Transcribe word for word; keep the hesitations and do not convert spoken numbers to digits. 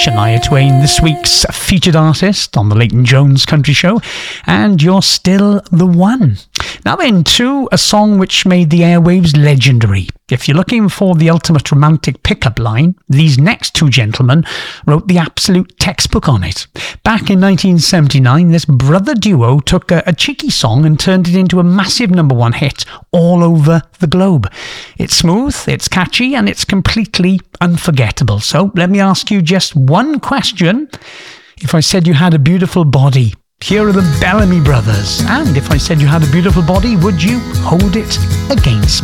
Shania Twain, this week's featured artist on the Leighton Jones Country Show, and You're Still the One. Now then, to a song which made the airwaves legendary. If you're looking for the ultimate romantic pickup line, these next two gentlemen wrote the absolute textbook on it. Back in nineteen seventy-nine, this brother duo took a, a cheeky song and turned it into a massive number one hit all over the globe. It's smooth, it's catchy, and it's completely unforgettable. So let me ask you just one question. If I said you had a beautiful body, here are the Bellamy Brothers. And if I said you had a beautiful body, would you hold it against me?